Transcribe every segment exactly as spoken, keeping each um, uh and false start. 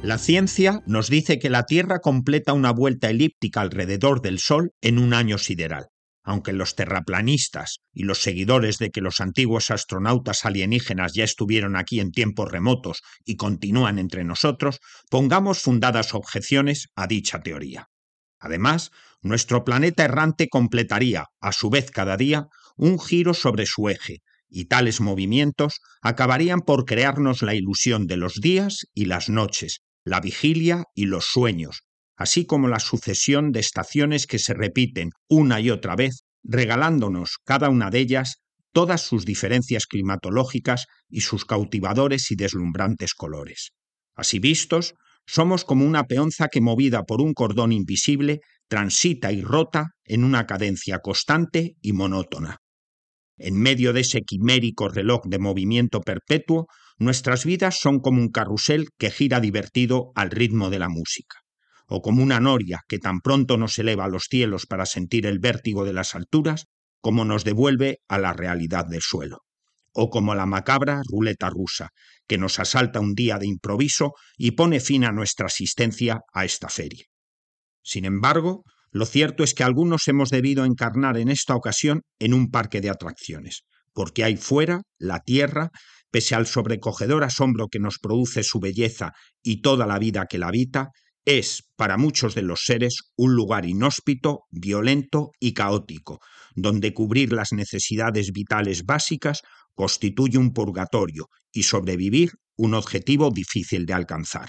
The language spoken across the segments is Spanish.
La ciencia nos dice que la Tierra completa una vuelta elíptica alrededor del Sol en un año sideral. Aunque los terraplanistas y los seguidores de que los antiguos astronautas alienígenas ya estuvieron aquí en tiempos remotos y continúan entre nosotros, pongamos fundadas objeciones a dicha teoría. Además, nuestro planeta errante completaría, a su vez cada día, un giro sobre su eje, y tales movimientos acabarían por crearnos la ilusión de los días y las noches, la vigilia y los sueños, así como la sucesión de estaciones que se repiten una y otra vez, regalándonos cada una de ellas todas sus diferencias climatológicas y sus cautivadores y deslumbrantes colores. Así vistos, somos como una peonza que, movida por un cordón invisible, transita y rota en una cadencia constante y monótona. En medio de ese quimérico reloj de movimiento perpetuo, nuestras vidas son como un carrusel que gira divertido al ritmo de la música, o como una noria que tan pronto nos eleva a los cielos para sentir el vértigo de las alturas, como nos devuelve a la realidad del suelo, o como la macabra ruleta rusa, que nos asalta un día de improviso y pone fin a nuestra asistencia a esta feria. Sin embargo, lo cierto es que algunos hemos debido encarnar en esta ocasión en un parque de atracciones, porque ahí fuera, la Tierra, pese al sobrecogedor asombro que nos produce su belleza y toda la vida que la habita, es, para muchos de los seres, un lugar inhóspito, violento y caótico, donde cubrir las necesidades vitales básicas constituye un purgatorio y sobrevivir un objetivo difícil de alcanzar.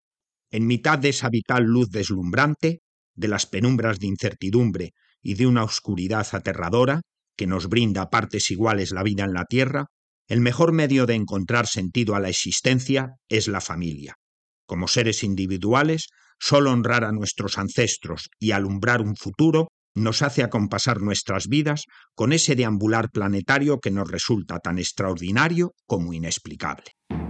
En mitad de esa vital luz deslumbrante, de las penumbras de incertidumbre y de una oscuridad aterradora que nos brinda a partes iguales la vida en la Tierra, el mejor medio de encontrar sentido a la existencia es la familia. Como seres individuales, solo honrar a nuestros ancestros y alumbrar un futuro nos hace acompasar nuestras vidas con ese deambular planetario que nos resulta tan extraordinario como inexplicable.